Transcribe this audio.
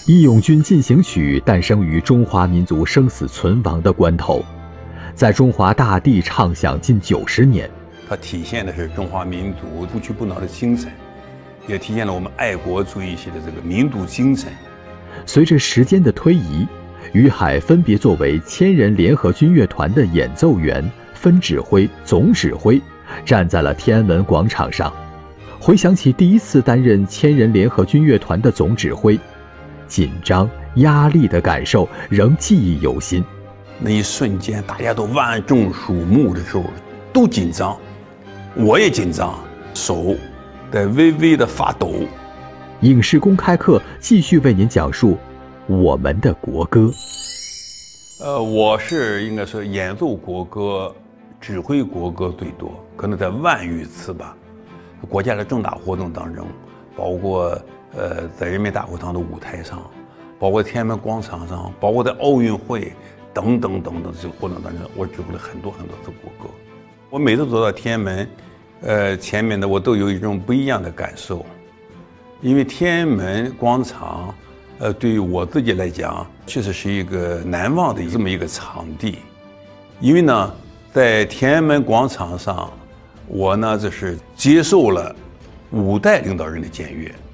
义勇军进行曲诞生于中华民族生死存亡的关头，在中华大地唱响近90年。 它体现的是中华民族不屈不挠的精神，也体现了我们爱国主义系的这个民族精神。 随着时间的推移，于海分别作为千人联合军乐团的演奏员、分指挥、总指挥，站在了天安门广场上。回想起第一次担任千人联合军乐团的总指挥，紧张、压力的感受仍记忆犹新。 那一瞬间，大家都万众瞩目的时候，都紧张，我也紧张，手在微微的发抖。 影视公开课继续为您讲述我们的国歌。 我是应该说演奏国歌、指挥国歌最多，可能在万余次吧。国家的重大活动当中，包括在人民大会堂的舞台上，包括天安门广场上，包括在奥运会等等等等这个活动当中，我指挥了很多很多次国歌。我每次走到天安门，前面的我都有一种不一样的感受，因为天安门广场，对于我自己来讲，确实是一个难忘的这么一个场地。因为呢，在天安门广场上，我呢就是接受了5代领导人的检阅。